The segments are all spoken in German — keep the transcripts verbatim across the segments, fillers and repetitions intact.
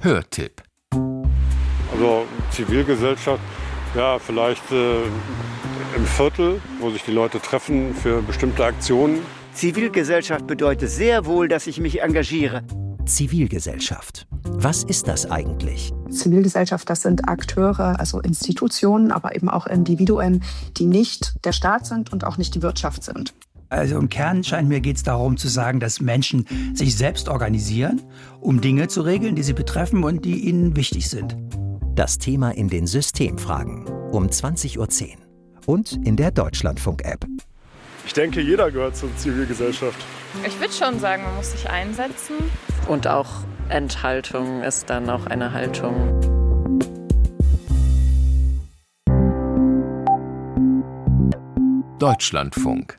Hörtipp. Also Zivilgesellschaft, ja, vielleicht äh, im Viertel, wo sich die Leute treffen für bestimmte Aktionen. Zivilgesellschaft bedeutet sehr wohl, dass ich mich engagiere. Zivilgesellschaft. Was ist das eigentlich? Zivilgesellschaft, das sind Akteure, also Institutionen, aber eben auch Individuen, die nicht der Staat sind und auch nicht die Wirtschaft sind. Also im Kern scheint mir, geht es darum zu sagen, dass Menschen sich selbst organisieren, um Dinge zu regeln, die sie betreffen und die ihnen wichtig sind. Das Thema in den Systemfragen um zwanzig Uhr zehn und in der Deutschlandfunk-App. Ich denke, jeder gehört zur Zivilgesellschaft. Ich würde schon sagen, man muss sich einsetzen. Und auch Enthaltung ist dann auch eine Haltung. Deutschlandfunk.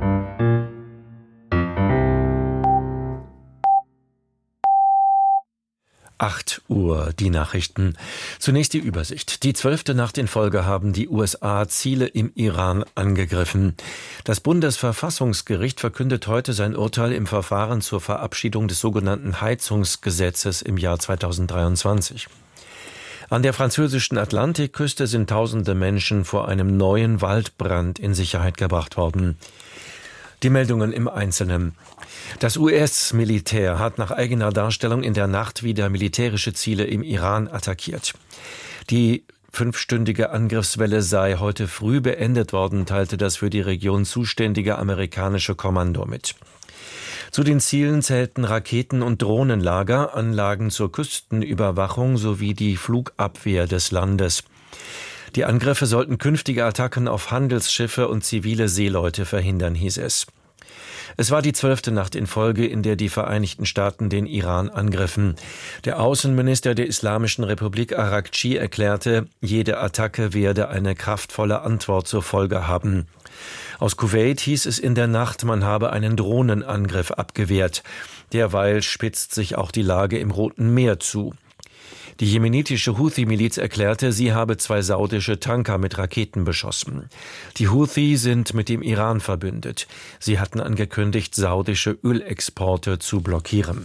acht Uhr, die Nachrichten. Zunächst die Übersicht. Die zwölfte Nacht in Folge haben die U S A Ziele im Iran angegriffen. Das Bundesverfassungsgericht verkündet heute sein Urteil im Verfahren zur Verabschiedung des sogenannten Heizungsgesetzes im Jahr zweitausenddreiundzwanzig. An der französischen Atlantikküste sind tausende Menschen vor einem neuen Waldbrand in Sicherheit gebracht worden. Die Meldungen im Einzelnen. Das U S-Militär hat nach eigener Darstellung in der Nacht wieder militärische Ziele im Iran attackiert. Die fünfstündige Angriffswelle sei heute früh beendet worden, teilte das für die Region zuständige amerikanische Kommando mit. Zu den Zielen zählten Raketen- und Drohnenlager, Anlagen zur Küstenüberwachung sowie die Flugabwehr des Landes. Die Angriffe sollten künftige Attacken auf Handelsschiffe und zivile Seeleute verhindern, hieß es. Es war die zwölfte Nacht in Folge, in der die Vereinigten Staaten den Iran angriffen. Der Außenminister der Islamischen Republik Araghchi erklärte, jede Attacke werde eine kraftvolle Antwort zur Folge haben. Aus Kuwait hieß es in der Nacht, man habe einen Drohnenangriff abgewehrt. Derweil spitzt sich auch die Lage im Roten Meer zu. Die jemenitische Houthi-Miliz erklärte, sie habe zwei saudische Tanker mit Raketen beschossen. Die Houthi sind mit dem Iran verbündet. Sie hatten angekündigt, saudische Ölexporte zu blockieren.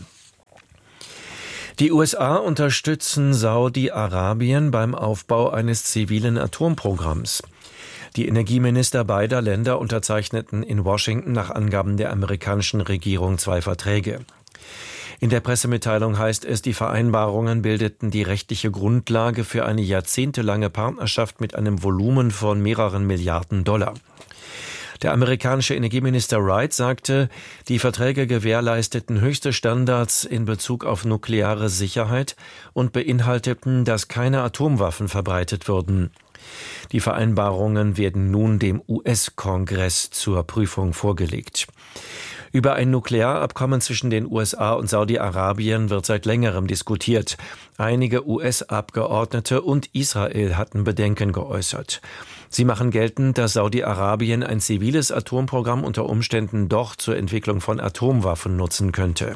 Die U S A unterstützen Saudi-Arabien beim Aufbau eines zivilen Atomprogramms. Die Energieminister beider Länder unterzeichneten in Washington nach Angaben der amerikanischen Regierung zwei Verträge. In der Pressemitteilung heißt es, die Vereinbarungen bildeten die rechtliche Grundlage für eine jahrzehntelange Partnerschaft mit einem Volumen von mehreren Milliarden Dollar. Der amerikanische Energieminister Wright sagte, die Verträge gewährleisteten höchste Standards in Bezug auf nukleare Sicherheit und beinhalteten, dass keine Atomwaffen verbreitet würden. Die Vereinbarungen werden nun dem U S-Kongress zur Prüfung vorgelegt. Über ein Nuklearabkommen zwischen den U S A und Saudi-Arabien wird seit längerem diskutiert. Einige U S-Abgeordnete und Israel hatten Bedenken geäußert. Sie machen geltend, dass Saudi-Arabien ein ziviles Atomprogramm unter Umständen doch zur Entwicklung von Atomwaffen nutzen könnte.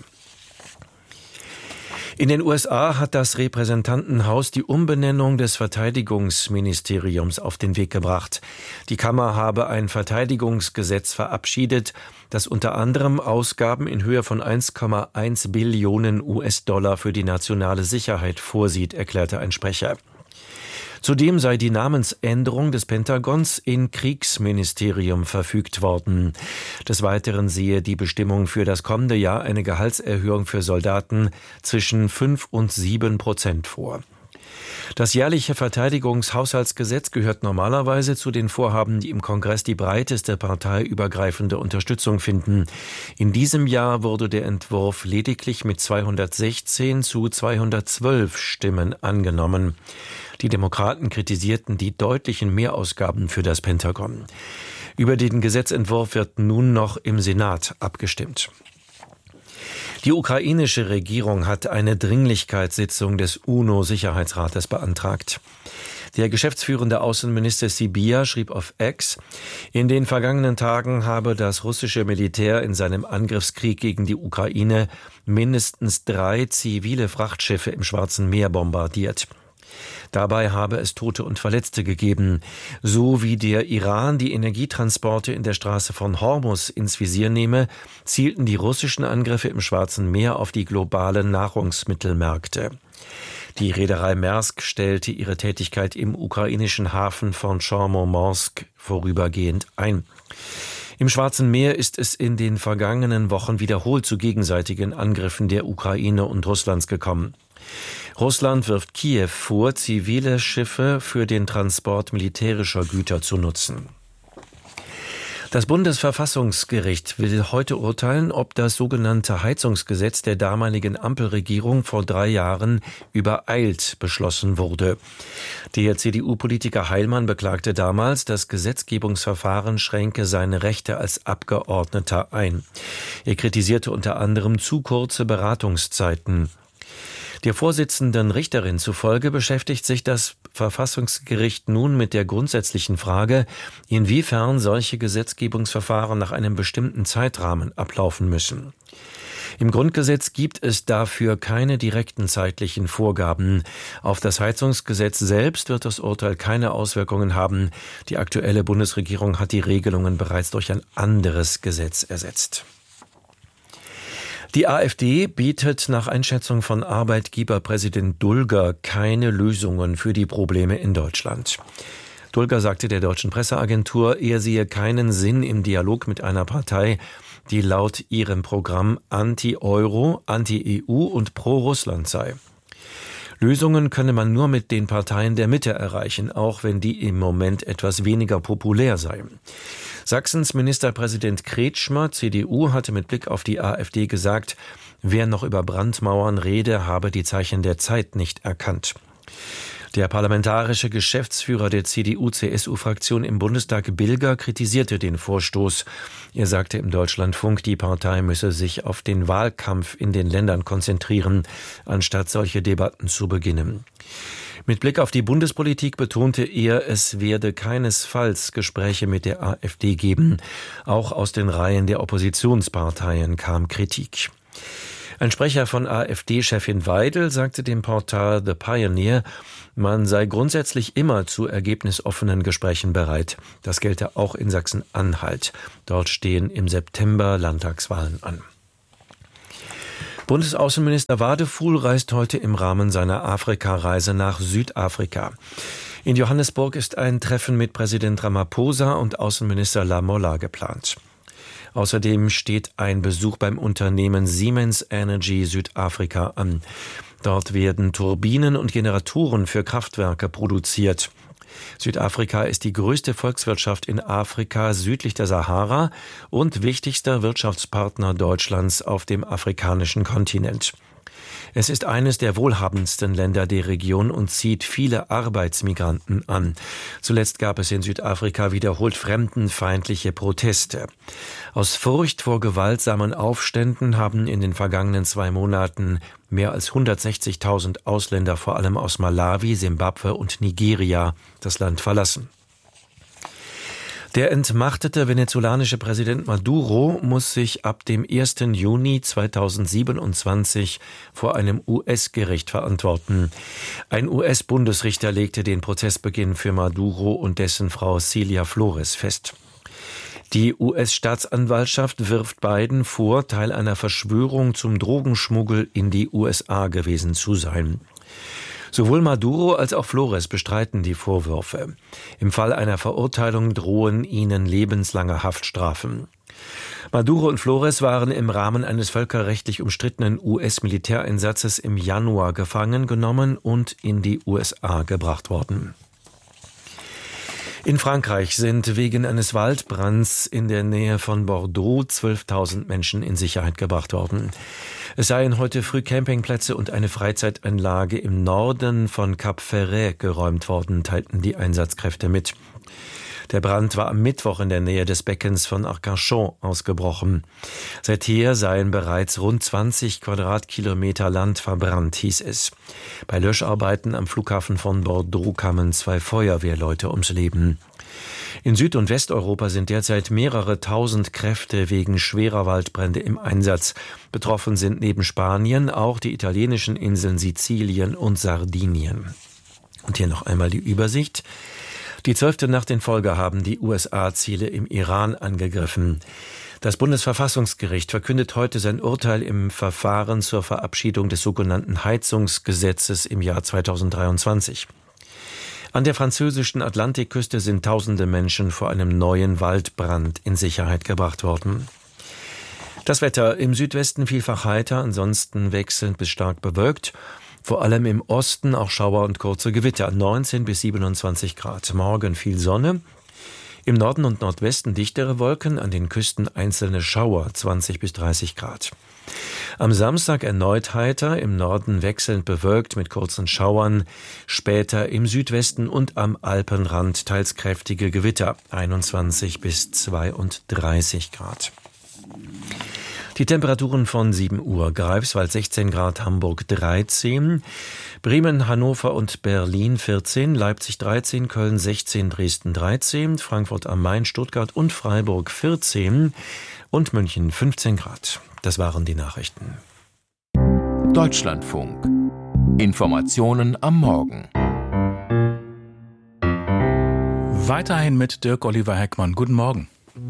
In den U S A hat das Repräsentantenhaus die Umbenennung des Verteidigungsministeriums auf den Weg gebracht. Die Kammer habe ein Verteidigungsgesetz verabschiedet, das unter anderem Ausgaben in Höhe von eins Komma eins Billionen U S-Dollar für die nationale Sicherheit vorsieht, erklärte ein Sprecher. Zudem sei die Namensänderung des Pentagons in Kriegsministerium verfügt worden. Des Weiteren sehe die Bestimmung für das kommende Jahr eine Gehaltserhöhung für Soldaten zwischen fünf und sieben Prozent vor. Das jährliche Verteidigungshaushaltsgesetz gehört normalerweise zu den Vorhaben, die im Kongress die breiteste parteiübergreifende Unterstützung finden. In diesem Jahr wurde der Entwurf lediglich mit zweihundertsechzehn zu zweihundertzwölf Stimmen angenommen. Die Demokraten kritisierten die deutlichen Mehrausgaben für das Pentagon. Über den Gesetzentwurf wird nun noch im Senat abgestimmt. Die ukrainische Regierung hat eine Dringlichkeitssitzung des UNO-Sicherheitsrates beantragt. Der geschäftsführende Außenminister Sybiha schrieb auf X, in den vergangenen Tagen habe das russische Militär in seinem Angriffskrieg gegen die Ukraine mindestens drei zivile Frachtschiffe im Schwarzen Meer bombardiert. Dabei habe es Tote und Verletzte gegeben, so wie der Iran die Energietransporte in der Straße von Hormuz ins Visier nehme, zielten die russischen Angriffe im Schwarzen Meer auf die globalen Nahrungsmittelmärkte. Die Reederei Maersk stellte ihre Tätigkeit im ukrainischen Hafen von Chornomorsk vorübergehend ein. Im Schwarzen Meer ist es in den vergangenen Wochen wiederholt zu gegenseitigen Angriffen der Ukraine und Russlands gekommen. Russland wirft Kiew vor, zivile Schiffe für den Transport militärischer Güter zu nutzen. Das Bundesverfassungsgericht will heute urteilen, ob das sogenannte Heizungsgesetz der damaligen Ampelregierung vor drei Jahren übereilt beschlossen wurde. Der C D U-Politiker Heilmann beklagte damals, das Gesetzgebungsverfahren schränke seine Rechte als Abgeordneter ein. Er kritisierte unter anderem zu kurze Beratungszeiten. Der Vorsitzenden Richterin zufolge beschäftigt sich das Verfassungsgericht nun mit der grundsätzlichen Frage, inwiefern solche Gesetzgebungsverfahren nach einem bestimmten Zeitrahmen ablaufen müssen. Im Grundgesetz gibt es dafür keine direkten zeitlichen Vorgaben. Auf das Heizungsgesetz selbst wird das Urteil keine Auswirkungen haben. Die aktuelle Bundesregierung hat die Regelungen bereits durch ein anderes Gesetz ersetzt. Die AfD bietet nach Einschätzung von Arbeitgeberpräsident Dulger keine Lösungen für die Probleme in Deutschland. Dulger sagte der deutschen Presseagentur, er sehe keinen Sinn im Dialog mit einer Partei, die laut ihrem Programm Anti-Euro, Anti-E U und Pro-Russland sei. Lösungen könne man nur mit den Parteien der Mitte erreichen, auch wenn die im Moment etwas weniger populär seien. Sachsens Ministerpräsident Kretschmer, C D U, hatte mit Blick auf die AfD gesagt, wer noch über Brandmauern rede, habe die Zeichen der Zeit nicht erkannt. Der parlamentarische Geschäftsführer der C D U-C S U-Fraktion im Bundestag, Bilger, kritisierte den Vorstoß. Er sagte im Deutschlandfunk, die Partei müsse sich auf den Wahlkampf in den Ländern konzentrieren, anstatt solche Debatten zu beginnen. Mit Blick auf die Bundespolitik betonte er, es werde keinesfalls Gespräche mit der AfD geben. Auch aus den Reihen der Oppositionsparteien kam Kritik. Ein Sprecher von AfD-Chefin Weidel sagte dem Portal The Pioneer, man sei grundsätzlich immer zu ergebnisoffenen Gesprächen bereit. Das gelte auch in Sachsen-Anhalt. Dort stehen im September Landtagswahlen an. Bundesaußenminister Wadefuhl reist heute im Rahmen seiner Afrika-Reise nach Südafrika. In Johannesburg ist ein Treffen mit Präsident Ramaphosa und Außenminister Lamola geplant. Außerdem steht ein Besuch beim Unternehmen Siemens Energy Südafrika an. Dort werden Turbinen und Generatoren für Kraftwerke produziert. Südafrika ist die größte Volkswirtschaft in Afrika südlich der Sahara und wichtigster Wirtschaftspartner Deutschlands auf dem afrikanischen Kontinent. Es ist eines der wohlhabendsten Länder der Region und zieht viele Arbeitsmigranten an. Zuletzt gab es in Südafrika wiederholt fremdenfeindliche Proteste. Aus Furcht vor gewaltsamen Aufständen haben in den vergangenen zwei Monaten mehr als hundertsechzigtausend Ausländer, vor allem aus Malawi, Simbabwe und Nigeria, das Land verlassen. Der entmachtete venezolanische Präsident Maduro muss sich ab dem ersten Juni zweitausendsiebenundzwanzig vor einem U S-Gericht verantworten. Ein U S-Bundesrichter legte den Prozessbeginn für Maduro und dessen Frau Cilia Flores fest. Die U S-Staatsanwaltschaft wirft beiden vor, Teil einer Verschwörung zum Drogenschmuggel in die U S A gewesen zu sein. Sowohl Maduro als auch Flores bestreiten die Vorwürfe. Im Fall einer Verurteilung drohen ihnen lebenslange Haftstrafen. Maduro und Flores waren im Rahmen eines völkerrechtlich umstrittenen U S-Militäreinsatzes im Januar gefangen genommen und in die U S A gebracht worden. In Frankreich sind wegen eines Waldbrands in der Nähe von Bordeaux zwölftausend Menschen in Sicherheit gebracht worden. Es seien heute früh Campingplätze und eine Freizeitanlage im Norden von Cap Ferret geräumt worden, teilten die Einsatzkräfte mit. Der Brand war am Mittwoch in der Nähe des Beckens von Arcachon ausgebrochen. Seither seien bereits rund zwanzig Quadratkilometer Land verbrannt, hieß es. Bei Löscharbeiten am Flughafen von Bordeaux kamen zwei Feuerwehrleute ums Leben. In Süd- und Westeuropa sind derzeit mehrere tausend Kräfte wegen schwerer Waldbrände im Einsatz. Betroffen sind neben Spanien auch die italienischen Inseln Sizilien und Sardinien. Und hier noch einmal die Übersicht. Die zwölfte Nacht in Folge haben die U S A Ziele im Iran angegriffen. Das Bundesverfassungsgericht verkündet heute sein Urteil im Verfahren zur Verabschiedung des sogenannten Heizungsgesetzes im Jahr zweitausenddreiundzwanzig. An der französischen Atlantikküste sind tausende Menschen vor einem neuen Waldbrand in Sicherheit gebracht worden. Das Wetter im Südwesten vielfach heiter, ansonsten wechselnd bis stark bewölkt. Vor allem im Osten auch Schauer und kurze Gewitter, neunzehn bis siebenundzwanzig Grad. Morgen viel Sonne. Im Norden und Nordwesten dichtere Wolken, an den Küsten einzelne Schauer, zwanzig bis dreißig Grad. Am Samstag erneut heiter, im Norden wechselnd bewölkt mit kurzen Schauern, später im Südwesten und am Alpenrand teils kräftige Gewitter, einundzwanzig bis zweiunddreißig Grad. Die Temperaturen von sieben Uhr, Greifswald sechzehn Grad, Hamburg dreizehn, Bremen, Hannover und Berlin vierzehn, Leipzig dreizehn, Köln sechzehn, Dresden dreizehn, Frankfurt am Main, Stuttgart und Freiburg vierzehn und München fünfzehn Grad. Das waren die Nachrichten. Deutschlandfunk. Informationen am Morgen. Weiterhin mit Dirk Oliver Heckmann. Guten Morgen.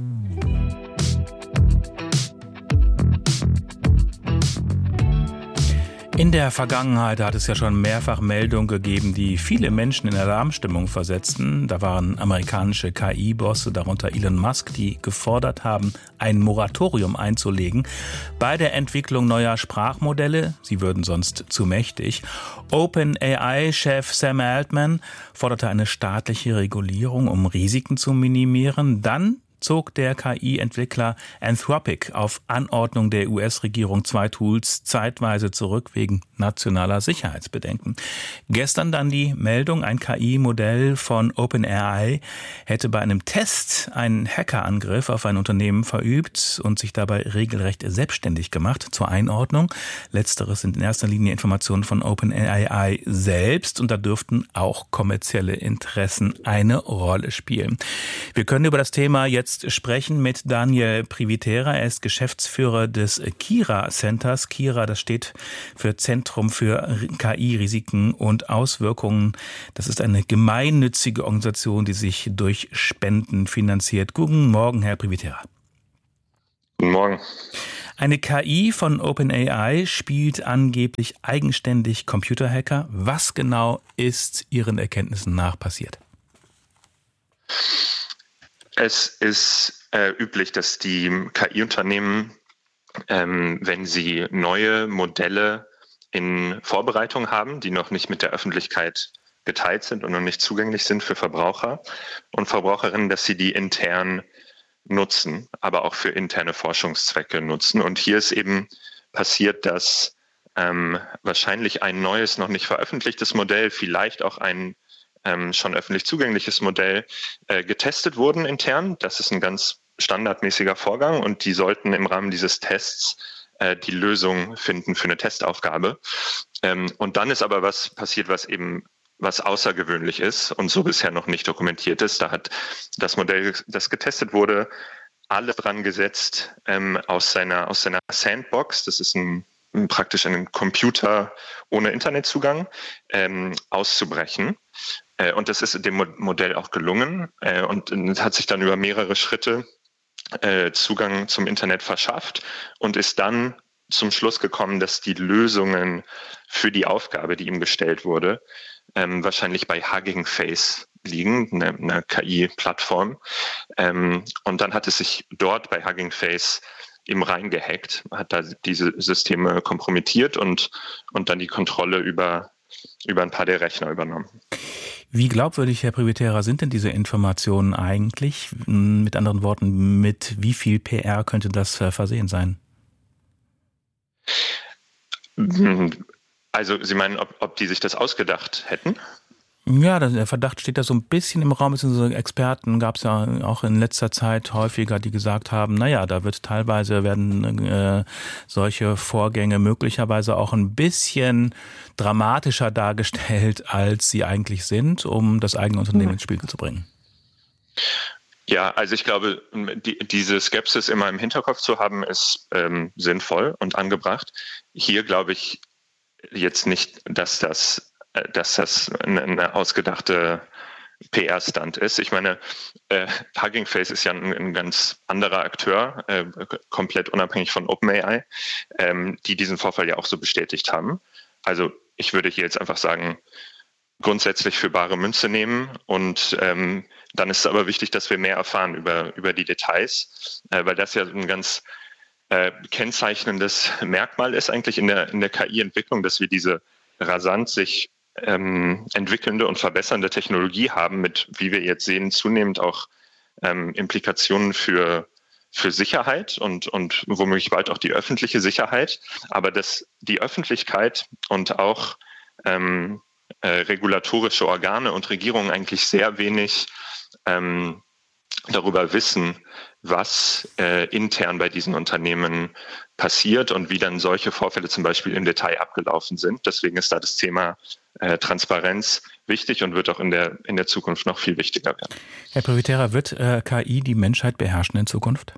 In der Vergangenheit hat es ja schon mehrfach Meldungen gegeben, die viele Menschen in Alarmstimmung versetzten. Da waren amerikanische K I-Bosse, darunter Elon Musk, die gefordert haben, ein Moratorium einzulegen bei der Entwicklung neuer Sprachmodelle. Sie würden sonst zu mächtig. OpenAI-Chef Sam Altman forderte eine staatliche Regulierung, um Risiken zu minimieren. Dann zog der K I-Entwickler Anthropic auf Anordnung der U S-Regierung zwei Tools zeitweise zurück wegen nationaler Sicherheitsbedenken. Gestern dann die Meldung, ein K I-Modell von OpenAI hätte bei einem Test einen Hackerangriff auf ein Unternehmen verübt und sich dabei regelrecht selbstständig gemacht. Zur Einordnung: Letzteres sind in erster Linie Informationen von OpenAI selbst, und da dürften auch kommerzielle Interessen eine Rolle spielen. Wir können über das Thema jetzt sprechen mit Daniel Privitera. Er ist Geschäftsführer des Kira Centers. Kira, das steht für Zentrum für K I-Risiken und Auswirkungen. Das ist eine gemeinnützige Organisation, die sich durch Spenden finanziert. Guten Morgen, Herr Privitera. Guten Morgen. Eine K I von OpenAI spielt angeblich eigenständig Computerhacker. Was genau ist Ihren Erkenntnissen nach passiert? Es ist äh, üblich, dass die K I-Unternehmen, ähm, wenn sie neue Modelle in Vorbereitung haben, die noch nicht mit der Öffentlichkeit geteilt sind und noch nicht zugänglich sind für Verbraucher und Verbraucherinnen, dass sie die intern nutzen, aber auch für interne Forschungszwecke nutzen. Und hier ist eben passiert, dass ähm, wahrscheinlich ein neues, noch nicht veröffentlichtes Modell, vielleicht auch ein Ähm, schon öffentlich zugängliches Modell äh, getestet wurden intern. Das ist ein ganz standardmäßiger Vorgang, und die sollten im Rahmen dieses Tests äh, die Lösung finden für eine Testaufgabe. Ähm, und dann ist aber was passiert, was eben was außergewöhnlich ist und so bisher noch nicht dokumentiert ist. Da hat das Modell, das getestet wurde, alles dran gesetzt, ähm, aus seiner aus seiner Sandbox, das ist ein praktisch einen Computer ohne Internetzugang, ähm, auszubrechen. Äh, und das ist dem Mo- Modell auch gelungen, äh, und es hat sich dann über mehrere Schritte äh, Zugang zum Internet verschafft und ist dann zum Schluss gekommen, dass die Lösungen für die Aufgabe, die ihm gestellt wurde, ähm, wahrscheinlich bei Hugging Face liegen, eine, eine K I-Plattform. Ähm, und dann hat es sich dort bei Hugging Face eben reingehackt, hat da diese Systeme kompromittiert und, und dann die Kontrolle über, über ein paar der Rechner übernommen. Wie glaubwürdig, Herr Privitera, sind denn diese Informationen eigentlich? Mit anderen Worten, mit wie viel P R könnte das versehen sein? Also Sie meinen, ob, ob die sich das ausgedacht hätten? Ja, der Verdacht steht da so ein bisschen im Raum. Beziehungsweise Experten gab es ja auch in letzter Zeit häufiger, die gesagt haben, naja, da wird teilweise werden äh, solche Vorgänge möglicherweise auch ein bisschen dramatischer dargestellt, als sie eigentlich sind, um das eigene Unternehmen ins Spiel zu bringen. Ja, also ich glaube, die, diese Skepsis immer im Hinterkopf zu haben, ist ähm, sinnvoll und angebracht. Hier glaube ich jetzt nicht, dass das dass das eine ausgedachte P R-Stunt ist. Ich meine, äh, Hugging Face ist ja ein, ein ganz anderer Akteur, äh, komplett unabhängig von OpenAI, ähm, die diesen Vorfall ja auch so bestätigt haben. Also ich würde hier jetzt einfach sagen, grundsätzlich für bare Münze nehmen und ähm, dann ist es aber wichtig, dass wir mehr erfahren über, über die Details, äh, weil das ja ein ganz äh, kennzeichnendes Merkmal ist eigentlich in der, in der K I-Entwicklung, dass wir diese rasant sich ähm, entwickelnde und verbessernde Technologie haben mit, wie wir jetzt sehen, zunehmend auch ähm, Implikationen für, für Sicherheit und, und womöglich bald auch die öffentliche Sicherheit, aber dass die Öffentlichkeit und auch ähm, äh, regulatorische Organe und Regierungen eigentlich sehr wenig ähm, darüber wissen, was äh, intern bei diesen Unternehmen passiert und wie dann solche Vorfälle zum Beispiel im Detail abgelaufen sind. Deswegen ist da das Thema äh, Transparenz wichtig und wird auch in der, in der Zukunft noch viel wichtiger werden. Herr Privitera, wird äh, K I die Menschheit beherrschen in Zukunft?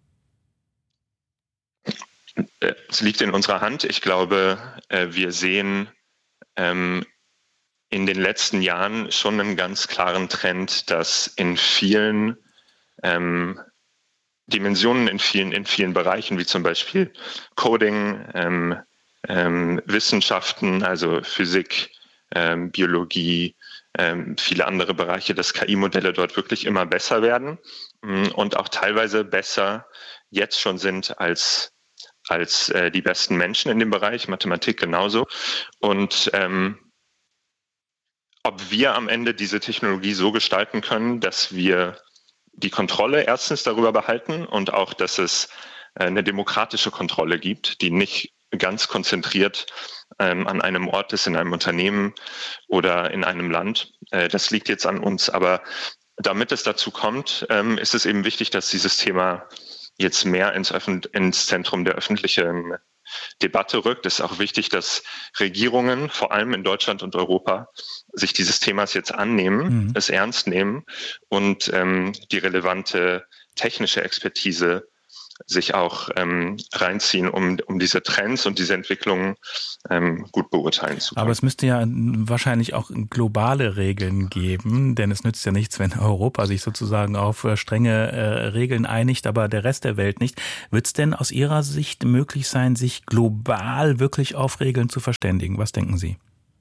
Es liegt in unserer Hand. Ich glaube, äh, wir sehen ähm, in den letzten Jahren schon einen ganz klaren Trend, dass in vielen ähm, Dimensionen, in vielen, in vielen Bereichen, wie zum Beispiel Coding, ähm, ähm, Wissenschaften, also Physik, ähm, Biologie, ähm, viele andere Bereiche, dass K I-Modelle dort wirklich immer besser werden und auch teilweise besser jetzt schon sind als als äh, die besten Menschen in dem Bereich, Mathematik genauso. Und ähm, ob wir am Ende diese Technologie so gestalten können, dass wir die Kontrolle erstens darüber behalten und auch, dass es äh, eine demokratische Kontrolle gibt, die nicht ganz konzentriert ähm, an einem Ort ist, in einem Unternehmen oder in einem Land. Äh, das liegt jetzt an uns. Aber damit es dazu kommt, ähm, ist es eben wichtig, dass dieses Thema jetzt mehr ins, Öffn- ins Zentrum der öffentlichen Debatte rückt. Es ist auch wichtig, dass Regierungen, vor allem in Deutschland und Europa, sich dieses Themas jetzt annehmen, mhm. es ernst nehmen und ähm, die relevante technische Expertise sich auch ähm, reinziehen, um, um diese Trends und diese Entwicklungen ähm, gut beurteilen zu können. Aber es müsste ja wahrscheinlich auch globale Regeln geben, denn es nützt ja nichts, wenn Europa sich sozusagen auf strenge äh, Regeln einigt, aber der Rest der Welt nicht. Wird es denn aus Ihrer Sicht möglich sein, sich global wirklich auf Regeln zu verständigen? Was denken Sie?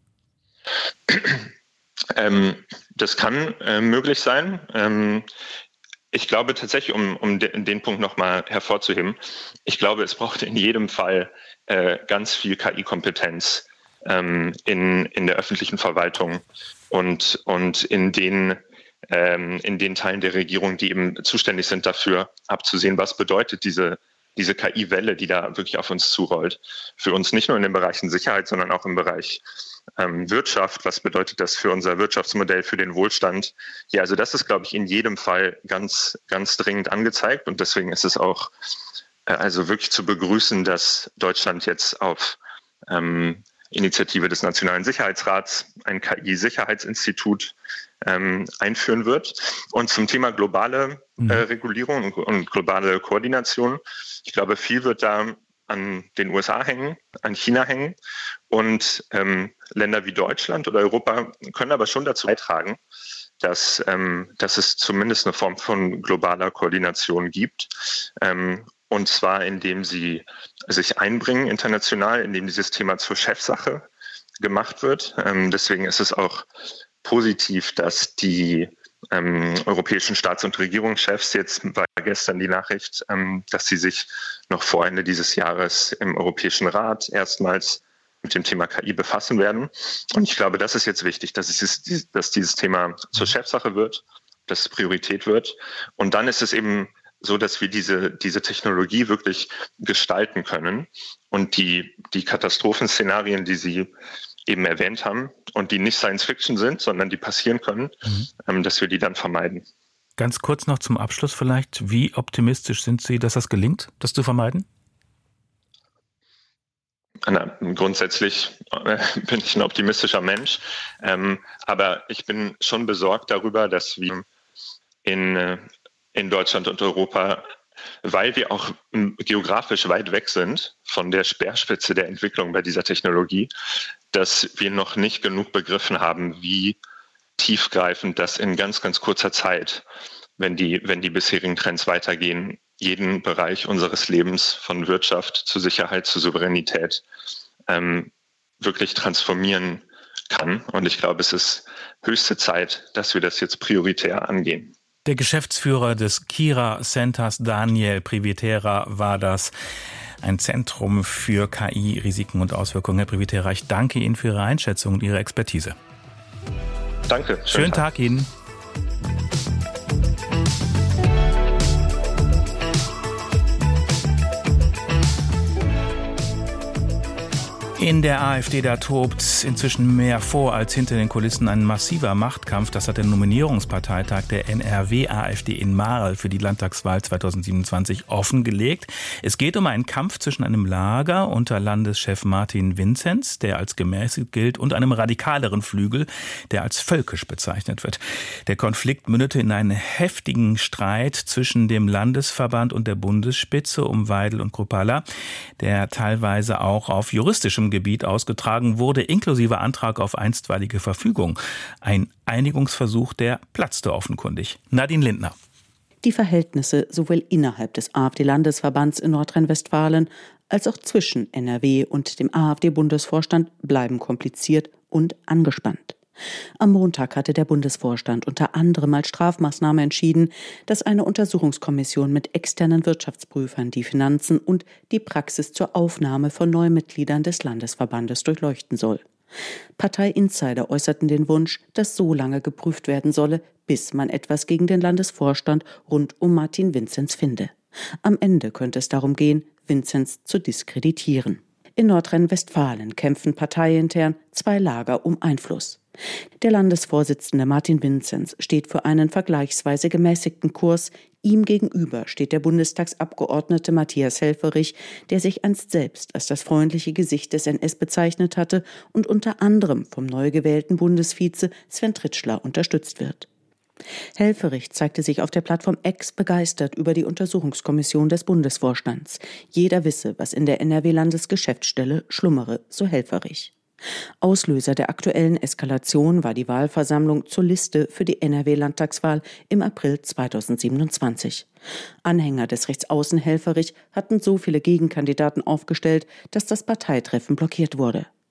Ähm, das kann äh, möglich sein. Ähm, Ich glaube tatsächlich, um, um de, den Punkt nochmal hervorzuheben, ich glaube, es braucht in jedem Fall äh, ganz viel K I-Kompetenz ähm, in, in der öffentlichen Verwaltung und, und in, den, ähm, in den Teilen der Regierung, die eben zuständig sind dafür, abzusehen, was bedeutet diese, diese K I-Welle, die da wirklich auf uns zurollt. Für uns nicht nur in den Bereichen Sicherheit, sondern auch im Bereich Ähm, Wirtschaft, was bedeutet das für unser Wirtschaftsmodell, für den Wohlstand? Ja, also das ist, glaube ich, in jedem Fall ganz, ganz dringend angezeigt und deswegen ist es auch äh, also wirklich zu begrüßen, dass Deutschland jetzt auf ähm, Initiative des Nationalen Sicherheitsrats ein K I-Sicherheitsinstitut ähm, einführen wird. Und zum Thema globale äh, Regulierung und, und globale Koordination, ich glaube, viel wird da an den U S A hängen, an China hängen und ähm, Länder wie Deutschland oder Europa können aber schon dazu beitragen, dass, ähm, dass es zumindest eine Form von globaler Koordination gibt ähm, und zwar indem sie sich einbringen international, indem dieses Thema zur Chefsache gemacht wird. Ähm, deswegen ist es auch positiv, dass die Ähm, europäischen Staats- und Regierungschefs, jetzt war gestern die Nachricht, ähm, dass sie sich noch vor Ende dieses Jahres im Europäischen Rat erstmals mit dem Thema K I befassen werden. Und ich glaube, das ist jetzt wichtig, dass, es, dass dieses Thema zur Chefsache wird, dass es Priorität wird. Und dann ist es eben so, dass wir diese, diese Technologie wirklich gestalten können und die, die Katastrophenszenarien, die Sie eben erwähnt haben und die nicht Science Fiction sind, sondern die passieren können, mhm. dass wir die dann vermeiden. Ganz kurz noch zum Abschluss vielleicht. Wie optimistisch sind Sie, dass das gelingt, das zu vermeiden? Na, grundsätzlich äh, bin ich ein optimistischer Mensch, ähm, aber ich bin schon besorgt darüber, dass wir in, äh, in Deutschland und Europa, weil wir auch geografisch weit weg sind von der Speerspitze der Entwicklung bei dieser Technologie, dass wir noch nicht genug begriffen haben, wie tiefgreifend, dass in ganz, ganz kurzer Zeit, wenn die, wenn die bisherigen Trends weitergehen, jeden Bereich unseres Lebens von Wirtschaft zu Sicherheit, zu Souveränität ähm, wirklich transformieren kann. Und ich glaube, es ist höchste Zeit, dass wir das jetzt prioritär angehen. Der Geschäftsführer des Kira Centers, Daniel Privitera, war das. Ein Zentrum für K I, Risiken und Auswirkungen. Herr Privitera, ich danke Ihnen für Ihre Einschätzung und Ihre Expertise. Danke. Schönen, Schönen Tag. Tag Ihnen. In der AfD, da tobt inzwischen mehr vor als hinter den Kulissen ein massiver Machtkampf. Das hat der Nominierungsparteitag der N R W-AfD in Marl für die Landtagswahl zweitausendsiebenundzwanzig offengelegt. Es geht um einen Kampf zwischen einem Lager unter Landeschef Martin Vinzenz, der als gemäßigt gilt, und einem radikaleren Flügel, der als völkisch bezeichnet wird. Der Konflikt mündete in einen heftigen Streit zwischen dem Landesverband und der Bundesspitze um Weidel und Kruppalla, der teilweise auch auf juristischem Gebiet ausgetragen wurde, inklusive Antrag auf einstweilige Verfügung. Ein Einigungsversuch, der platzte offenkundig. Nadine Lindner. Die Verhältnisse sowohl innerhalb des AfD-Landesverbands in Nordrhein-Westfalen als auch zwischen N R W und dem AfD-Bundesvorstand bleiben kompliziert und angespannt. Am Montag hatte der Bundesvorstand unter anderem als Strafmaßnahme entschieden, dass eine Untersuchungskommission mit externen Wirtschaftsprüfern die Finanzen und die Praxis zur Aufnahme von Neumitgliedern des Landesverbandes durchleuchten soll. Partei-Insider äußerten den Wunsch, dass so lange geprüft werden solle, bis man etwas gegen den Landesvorstand rund um Martin Vinzenz finde. Am Ende könnte es darum gehen, Vinzenz zu diskreditieren. In Nordrhein-Westfalen kämpfen parteiintern zwei Lager um Einfluss. Der Landesvorsitzende Martin Vinzenz steht für einen vergleichsweise gemäßigten Kurs. Ihm gegenüber steht der Bundestagsabgeordnete Matthias Helfferich, der sich einst selbst als das freundliche Gesicht des N S bezeichnet hatte und unter anderem vom neu gewählten Bundesvize Sven Tritschler unterstützt wird. Helfferich zeigte sich auf der Plattform X begeistert über die Untersuchungskommission des Bundesvorstands. Jeder wisse, was in der N R W-Landesgeschäftsstelle schlummere, so Helfferich. Auslöser der aktuellen Eskalation war die Wahlversammlung zur Liste für die N R W-Landtagswahl im April zweitausendsiebenundzwanzig. Anhänger des Rechtsaußen Helfferich hatten so viele Gegenkandidaten aufgestellt, dass das Parteitreffen blockiert wurde.